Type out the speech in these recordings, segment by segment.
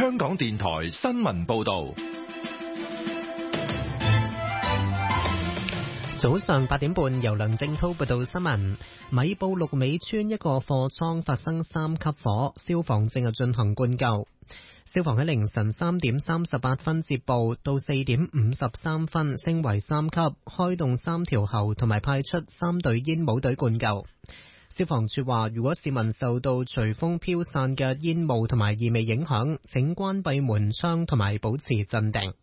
香港電台新聞報道。 早上8點半，由梁正濤報道新聞。米埔綠尾村一個貨倉發生3級火，消防正係進行灌救。消防喺凌晨3點38分接報，到4點53分升為3級，開動3條喉同埋派出3隊煙霧隊灌救。消防處話，如果市民受到隨風飄散嘅煙霧同埋異味影響，請關閉門窗同埋保持鎮定。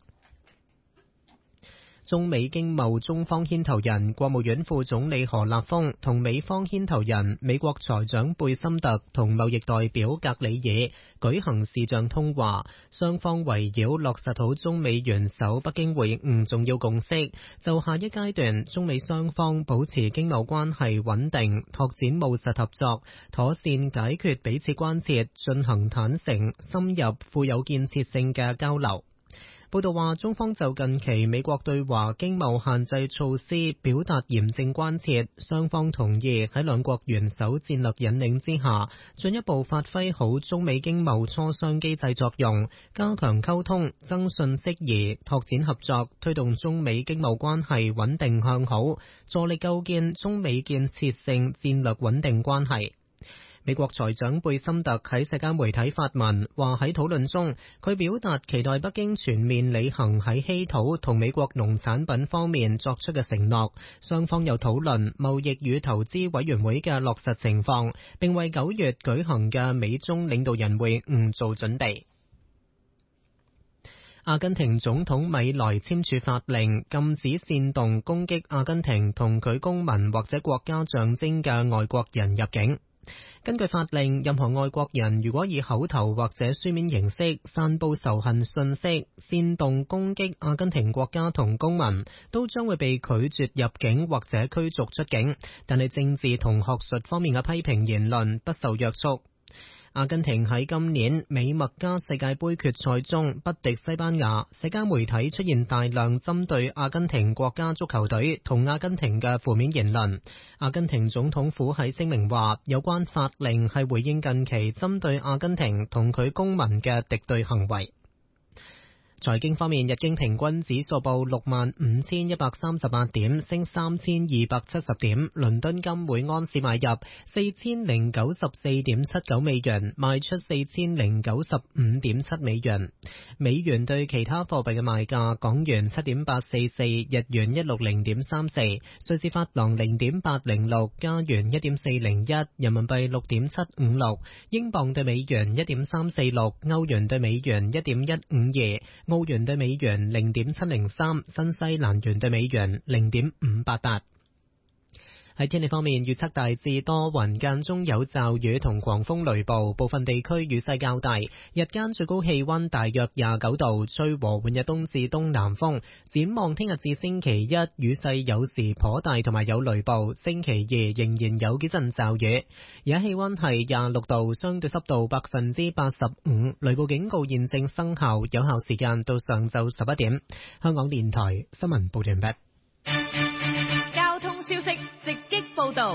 中美經貿中方牽頭人國務院副總理何立峰同美方牽頭人美國財長貝森特同貿易代表格里爾舉行視像通話，雙方圍繞落實好中美元首北京會晤重要共識，就下一階段中美雙方保持經貿關係穩定、拓展務實合作、妥善解決彼此關切、進行坦誠、深入、富有建設性嘅交流。報道話，中方就近期美國對華經貿限制措施表達嚴正關切，雙方同意喺兩國元首戰略引領之下，進一步發揮好中美經貿磋商機制作用，加強溝通、增信釋疑、拓展合作，推動中美經貿關係穩定向好，助力構建中美建設性戰略穩定關係。美國財長貝森特喺社交媒體發文，話喺討論中，佢表達期待北京全面履行喺稀土同美國農產品方面作出嘅承諾。雙方又討論貿易與投資委員會嘅落實情況，並為9月舉行嘅美中領導人會晤做準備。阿根廷總統米萊簽署法令，禁止煽動攻擊阿根廷同佢公民或者國家象徵嘅外國人入境。根據法令，任何外國人如果以口頭或者書面形式散佈仇恨信息，煽動攻擊阿根廷國家同公民，都將會被拒絕入境或者驅逐出境。但係政治同學術方面嘅批評言論不受約束。阿根廷喺今年美墨加世界盃決賽中不敵西班牙，社交媒體出現大量針對阿根廷國家足球隊同阿根廷嘅負面言論。阿根廷總統府喺聲明話，有關法令係回應近期針對阿根廷同佢公民嘅敵對行為。財經方面，日經平均指數報65,138點，升3270點。倫敦金每安士買入4094.79美元，賣出4095.7美元。美元對其他貨幣嘅賣價：港元7.844，日元160.34，瑞士法郎0.806，加元1.401，人民幣6.756，英鎊對美元1.346，歐元對美元1.152。澳元對美元0.703，新西蘭元對美元0.588。喺天氣方面，預測大致多雲，間中有驟雨同狂風雷暴，部分地區雨勢較大。日間最高氣溫大約29度，吹和緩日東至東南風。展望聽日至星期一，雨勢有時頗大，同埋有雷暴。星期二仍然有幾陣驟雨。而家氣溫係26度，相對濕度85%，雷暴警告現正生效，有效時間到上晝11點。香港電台新聞報道完畢。 消息直擊報道。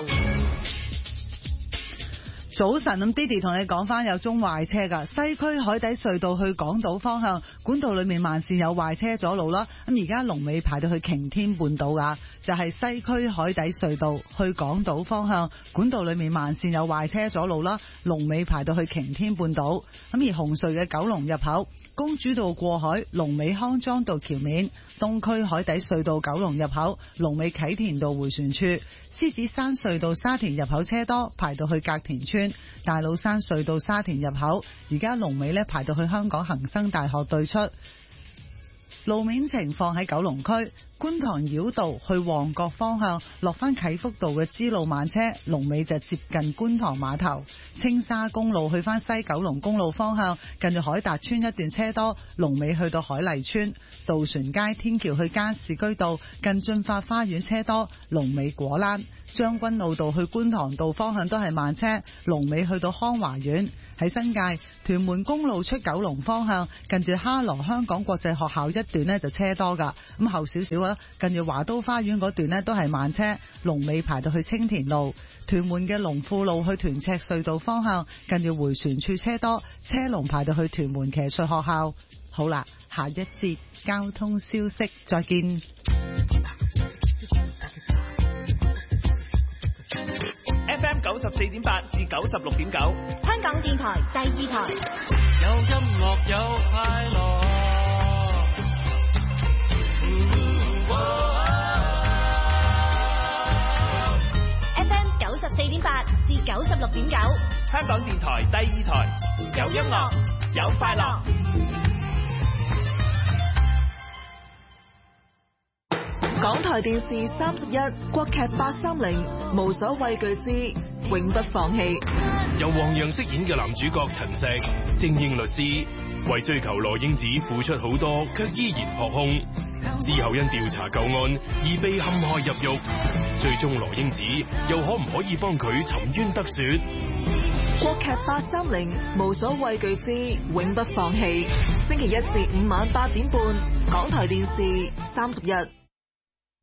早晨，咁 Didi 同你講翻有宗壞車噶，西區海底隧道去港島方向管道裏面慢線有壞車阻路啦。咁而家龍尾排到去擎天半島噶，就係西區海底隧道去港島方向管道裏面慢線有壞車阻路啦，龍尾排到去擎天半島。咁而紅隧嘅九龍入口公主道過海，龍尾康莊道橋面；東區海底隧道九龍入口龍尾啟田道迴旋處；獅子山隧道沙田入口車多，排到去隔田村；大老山隧道沙田入口而家龍尾呢排到去香港恒生大學對出。路面情況喺九龍區觀塘繞道去旺角方向落翻啟福道嘅支路慢車，龍尾就接近觀塘碼頭。青沙公路去翻西九龍公路方向近住海達村一段車多，龍尾去到海麗村。渡船街天橋去加士居道近駿發花園車多，龍尾果欄。將軍澳道去觀塘道方向都係慢車，龍尾去到康華苑。 喺新界屯門公路出九龍方向，近住哈羅香港國際學校一段呢就車多噶，咁後少少啦，近住華都花園嗰段呢都係慢車，龍尾排到去青田路。屯門嘅龍富路去屯赤隧道方向，近住迴旋處車多，車龍排到去屯門騎術學校。好啦，下一節交通消息再見。 FM 94.8至96.9， 香港電台第二台。 有音樂有快樂。 FM 94.8至96.9， 香港電台第二台，有音樂有快樂。 港台電視31國劇830，無所畏懼之永不放棄。 由黃洋飾演嘅男主角陳石，精英律師，為追求羅英子付出好多，卻依然撲空。之後因調查舊案而被陷害入獄，最終羅英子又可唔可以幫佢沉冤得雪？ 國劇830，無所畏懼之永不放棄。星期1至5晚8點半，港台電視31。